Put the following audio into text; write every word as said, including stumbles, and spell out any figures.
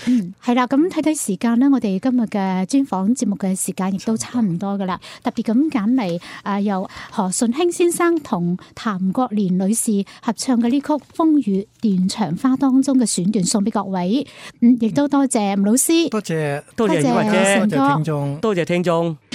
嗯，係啦，咁睇睇時間咧，我哋今日嘅專訪節目嘅時間亦都差唔多噶啦。特別咁揀嚟誒，由何順興先生同譚國蓮女士合唱嘅呢曲《風雨斷腸花》當中嘅選段，送俾各位。嗯，亦都多謝吳老師， 多謝多謝多謝成哥， 聽眾， 多謝聽眾。